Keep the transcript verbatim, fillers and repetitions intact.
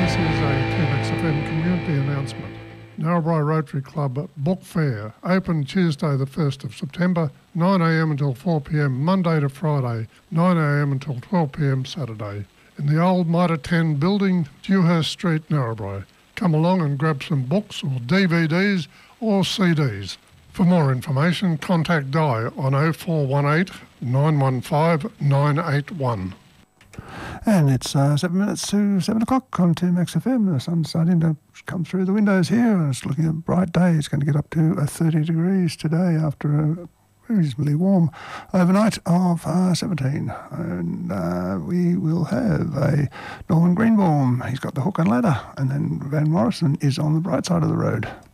This is a two Max F M community announcement. Narrabri Rotary Club Book Fair, open Tuesday the first of September, nine a m until four p m, Monday to Friday, nine a m until twelve p m Saturday, in the old Mitre ten building, Dewhurst Street, Narrabri. Come along and grab some books or D V Ds or C Ds. For more information, contact Di on oh four one eight, nine one five, nine eight one. And it's uh, seven minutes to seven o'clock on two Max F M. The sun's starting to come through the windows here, and it's looking a bright day. It's going to get up to uh, thirty degrees today after a reasonably warm overnight of uh, seventeen. And uh, we will have a Norman Greenbaum. He's got the hook and ladder, and then Van Morrison is on the bright side of the road.